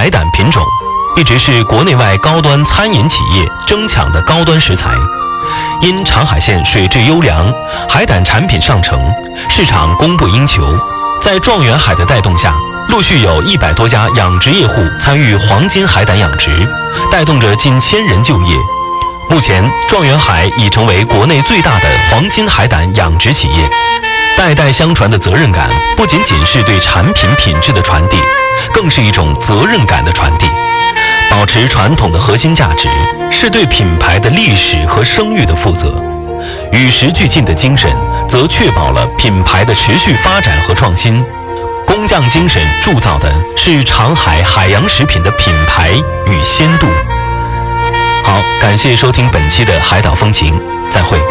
海胆品种，一直是国内外高端餐饮企业争抢的高端食材。因长海县水质优良，海胆产品上乘，市场供不应求。在状元海的带动下，陆续有100多家养殖业户参与黄金海胆养殖，带动着近1000人就业。目前，状元海已成为国内最大的黄金海胆养殖企业。代代相传的责任感，不仅仅是对产品品质的传递，更是一种责任感的传递。保持传统的核心价值，是对品牌的历史和声誉的负责。与时俱进的精神，则确保了品牌的持续发展和创新。工匠精神铸造的是长海海洋食品的品牌与鲜度。好，感谢收听本期的海岛风情，再会。